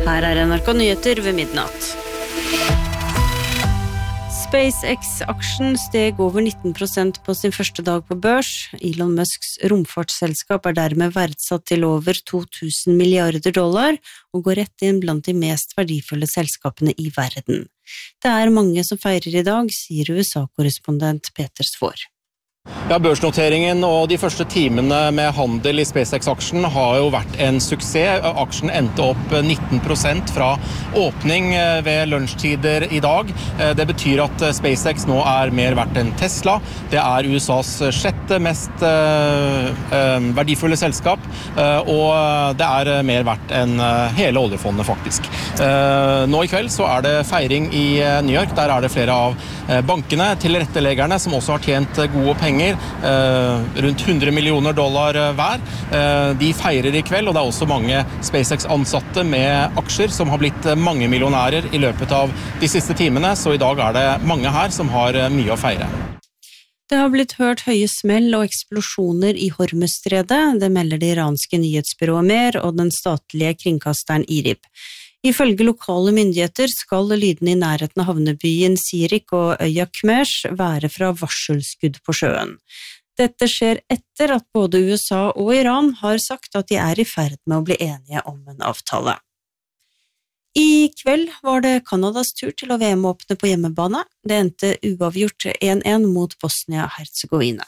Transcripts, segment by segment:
Her NRK Nyheter ved midnatt. SpaceX-aksjen steg over 19% på sin første dag på børs. Elon Musks romfartsselskap dermed verdsatt til over $2000 milliarder og går rett inn blant de mest verdifulle selskapene i verden. Det mange som feirer i dag, sier USA-korrespondent Peter Svaar. Ja, børsnoteringen og de første timene med handel i SpaceX-aksjen har jo vært en suksess. Aksjen endte opp 19% fra åpning ved lunsjtider i dag. Det betyr at SpaceX nå mer verdt enn Tesla. Det USAs sjette mest verdifulle selskap, og det mer verdt enn hele oljefondet faktisk. Nå i kveld så det feiring i New York. Der det flere av bankene, tilretteleggerne, som også har tjent gode penger, rundt $100 millioner hver. De feirer i kveld, og det også mange SpaceX-ansatte med aksjer som har blitt mange millionærer i løpet av de siste timene, så i dag det mange her som har mye å feire. Det har blitt hørt høye smell og eksplosjoner i Hormuzstredet, det melder det iranske nyhetsbyrået Mer og den statlige kringkasteren IRIB. Ifølge lokale myndigheter skal lydene i nærheten av havnebyen Sirik og øya Kmesh være fra varselskudd på sjøen. Dette skjer etter at både USA og Iran har sagt at de i ferd med å bli enige om en avtale. I kveld var det Kanadas tur til å VM-åpne på hjemmebane. Det endte uavgjort 1-1 mot Bosnia-Herzegovina.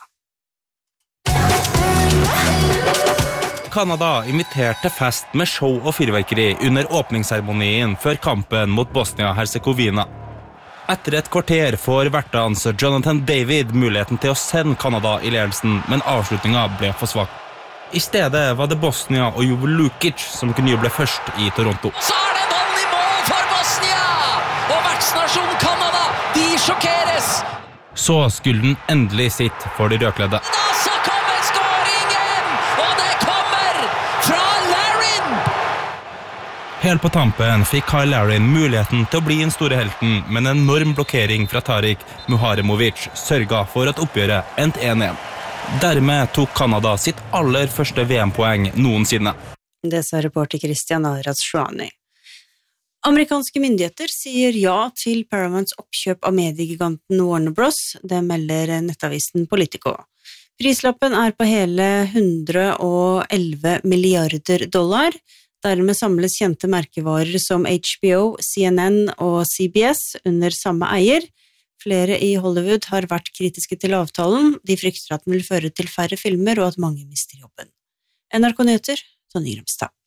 Kanada inviterte fest med show og fyrverkeri under åpningsseremonien før kampen mot Bosnia-Herzegovina. Etter et kvarter får vertans Jonathan David muligheten til å sende Kanada i ledelsen, men avslutningen ble for svak. I stedet var det Bosnia og Jovo Lukic som kunne juble først i Toronto. Så det mål i mål for Bosnia! Og vertsnasjon Kanada, de sjokkeres! Så skulle den endelig sitt for de rødkledde. Så kommer skåringen! Og det kommer fra Larin! Helt på tampen fikk Kyle Larin muligheten til å bli den store helten, men en enorm blokkering fra Tarik Muharemovic sørget for at oppgjøret endte 1-1. Dermed tok Kanada sitt aller første VM-poeng noensinne. Det sa reporter Christian Arazshwani. Amerikanske myndigheter sier ja til Paramounts oppkjøp av mediegiganten Warner Bros. Det melder nettavisen Politico. Prislappen på hele $111 milliarder. Dermed samles kjente merkevarer som HBO, CNN og CBS under samme eier. Flere i Hollywood har vært kritiske til avtalen. De frykter at den vil føre til færre filmer og at mange mister jobben. NRK Nyheter, Tonje Grimstad.